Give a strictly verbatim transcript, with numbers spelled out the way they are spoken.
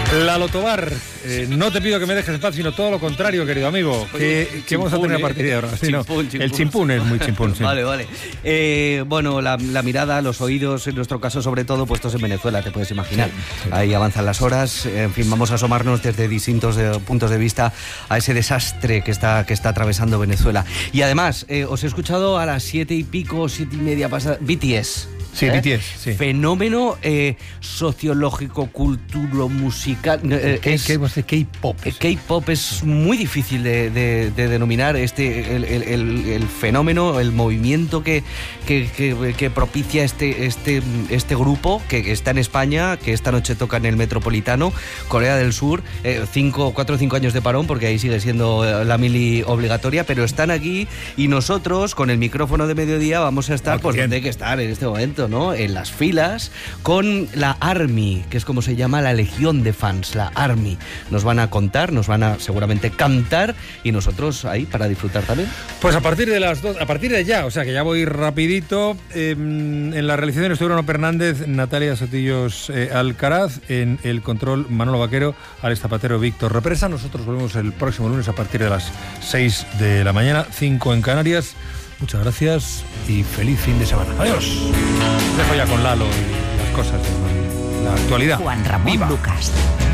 Lalo Tobar, eh, no te pido que me dejes en paz, sino todo lo contrario, querido amigo. Que, que vamos a tener a partir de ahora. Sí, chimpún, no, chimpún. El chimpún es muy chimpún, sí. Vale, vale. Eh, bueno, la, la mirada, los oídos, en nuestro caso sobre todo, puestos en Venezuela, te puedes imaginar. Sí, sí. Ahí avanzan las horas. En fin, vamos a asomarnos desde distintos eh, puntos de vista a ese desastre que está, que está atravesando Venezuela. Y además, eh, os he escuchado a las siete y pico, siete y media pasada, B T S. Sí, ¿Eh? B T S, sí. Fenómeno eh, sociológico, culturo, musical. Eh, es, K-pop. K-pop es muy difícil de, de, de denominar este el, el, el, el fenómeno, el movimiento que, que, que, que propicia este, este, este grupo que está en España, que esta noche toca en el Metropolitano, Corea del Sur, eh, cinco, cuatro o cinco años de parón, porque ahí sigue siendo la mili obligatoria, pero están aquí y nosotros, con el micrófono de mediodía, vamos a estar, pues, donde hay que estar en este momento, ¿no? En las filas con la Army, que es como se llama la legión de fans, la Army. Nos van a contar, nos van a seguramente cantar y nosotros ahí para disfrutar también. Pues a partir de las dos, a partir de ya, o sea que ya voy rapidito. Eh, en la realización estuvieron Fernández, Natalia Sotillos eh, Alcaraz, en el control Manolo Vaquero, Alex Zapatero, Víctor Represa. Nosotros volvemos el próximo lunes a partir de las seis de la mañana, cinco en Canarias. Muchas gracias y feliz fin de semana. Adiós. Dejo ya con Lalo y las cosas de la actualidad. Juan Ramón Viva. Lucas.